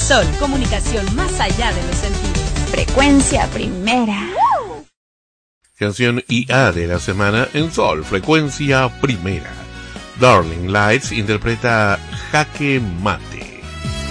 Sol, comunicación más allá de los sentidos. Frecuencia Primera. Canción IA de la semana en Sol, Frecuencia Primera. Darling Lights interpreta Jaque Mate.